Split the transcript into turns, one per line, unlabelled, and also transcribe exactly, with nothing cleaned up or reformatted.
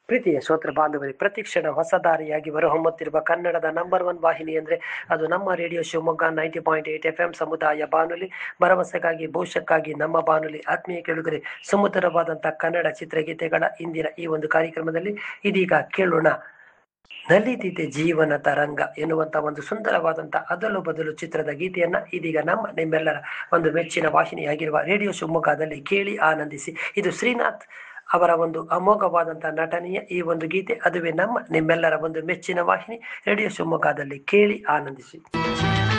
ಪ್ರೀತಿಯ ಶ್ರೋತೃ ಬಾಂಧವರೇ, ಪ್ರತಿಕ್ಷಣ ಹೊಸ ದಾರಿಯಾಗಿ ಹೊರಹೊಮ್ಮುತ್ತಿರುವ ಕನ್ನಡದ ನಂಬರ್ ಒನ್ ವಾಹಿನಿ ಅಂದರೆ ಅದು ನಮ್ಮ radio Shivamogga ninety point eight F M ಸಮುದಾಯ ಬಾನುಲಿ, ಭರವಸೆಗಾಗಿ ಭವಿಷ್ಯಕ್ಕಾಗಿ ನಮ್ಮ ಬಾನುಲಿ. ಆತ್ಮೀಯ ಕೇಳುಗರೆ, ಸುಮಧುರವಾದಂತಹ ಕನ್ನಡ ಚಿತ್ರಗೀತೆಗಳ ಇಂದಿನ ಈ ಒಂದು ಕಾರ್ಯಕ್ರಮದಲ್ಲಿ ಇದೀಗ ಕೇಳೋಣ ನಲಿದಿದೆ ಜೀವನ ತರಂಗ ಎನ್ನುವಂತ ಒಂದು ಸುಂದರವಾದಂತಹ ಅದಲು ಬದಲು ಚಿತ್ರದ ಗೀತೆಯನ್ನ ಇದೀಗ ನಮ್ಮ ನಿಮ್ಮೆಲ್ಲರ ಒಂದು ಮೆಚ್ಚಿನ ವಾಹಿನಿಯಾಗಿರುವ ರೇಡಿಯೋ ಶಿವಮೊಗ್ಗದಲ್ಲಿ ಕೇಳಿ ಆನಂದಿಸಿ. ಇದು ಶ್ರೀನಾಥ್ ಅವರ ಒಂದು ಅಮೋಘವಾದಂತಹ ನಟನೆಯ ಈ ಒಂದು ಗೀತೆ, ಅದುವೇ ನಮ್ಮ ನಿಮ್ಮೆಲ್ಲರ ಒಂದು ಮೆಚ್ಚಿನ ವಾಹಿನಿ ರೇಡಿಯೋ ಶಿವಮೊಗ್ಗದಲ್ಲಿ ಕೇಳಿ ಆನಂದಿಸಿ.